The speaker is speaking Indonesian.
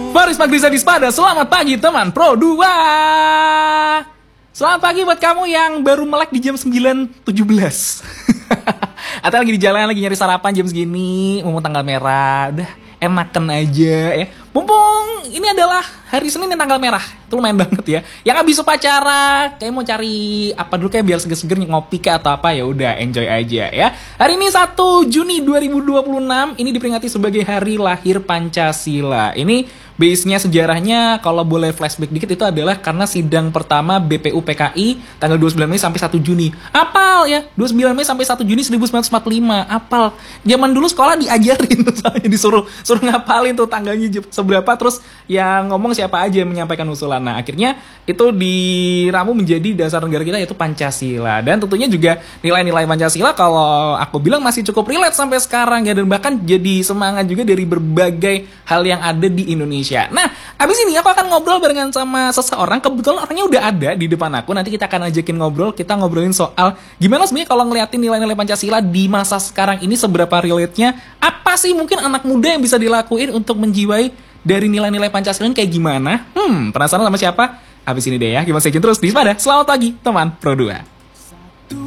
Faris Magriza Dispada, selamat pagi teman Pro 2. Selamat pagi buat kamu yang baru melek di jam 9.17. Atau lagi di jalan, lagi nyari sarapan jam segini, mumpung tanggal merah, udah enakan aja ya. Mumpung ini adalah hari Senin yang tanggal merah, itu lumayan banget ya. Yang habis upacara, kayak mau cari apa dulu kayak biar seger-seger ngopi ke atau apa, ya udah enjoy aja ya. Hari ini 1 Juni 2026, ini diperingati sebagai hari lahir Pancasila. Ini base-nya sejarahnya kalau boleh flashback dikit itu adalah karena sidang pertama BPU PKI tanggal 29 Mei sampai 1 Juni. Apal ya, 29 Mei sampai 1 Juni 1945. Apal. Zaman dulu sekolah diajarin soalnya disuruh ngapalin tuh tanggalnya seberapa, terus yang ngomong siapa aja yang menyampaikan usulan. Nah, akhirnya itu diramu menjadi dasar negara kita yaitu Pancasila. Dan tentunya juga nilai-nilai Pancasila kalau aku bilang masih cukup relate sampai sekarang ya, dan bahkan jadi semangat juga dari berbagai hal yang ada di Indonesia. Nah, abis ini aku akan ngobrol barengan sama seseorang. Kebetulan orangnya udah ada di depan aku. Nanti kita akan ajakin ngobrol. Kita ngobrolin soal gimana sebenarnya kalau ngeliatin nilai-nilai Pancasila di masa sekarang ini, seberapa relate-nya. Apa sih mungkin anak muda yang bisa dilakuin untuk menjiwai dari nilai-nilai Pancasila kayak gimana? Penasaran sama siapa? Abis ini deh ya. Gimana saja terus di Dispada. Selamat pagi teman Pro 2.